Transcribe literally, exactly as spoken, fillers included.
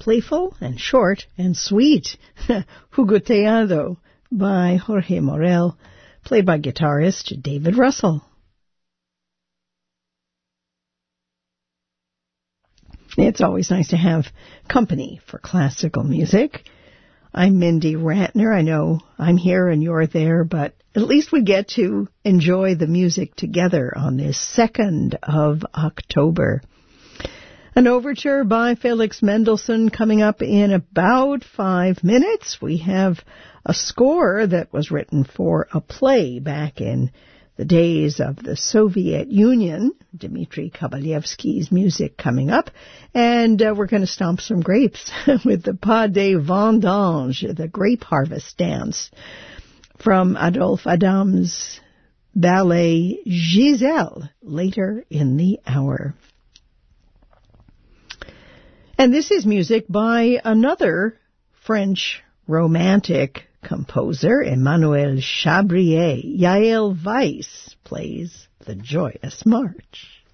playful and short and sweet. Jugueteado by Jorge Morel, played by guitarist David Russell. It's always nice to have company for classical music. I'm Mindy Ratner. I know I'm here and you're there, but at least we get to enjoy the music together on this second of October. An overture by Felix Mendelssohn coming up in about five minutes. We have a score that was written for a play back in the days of the Soviet Union, Dmitri Kabalevsky's music coming up, and uh, we're going to stomp some grapes with the Pas des Vendanges, the grape harvest dance, from Adolphe Adam's ballet Giselle, later in the hour. And this is music by another French romantic composer, Emmanuel Chabrier. Yael Weiss plays the Joyous March.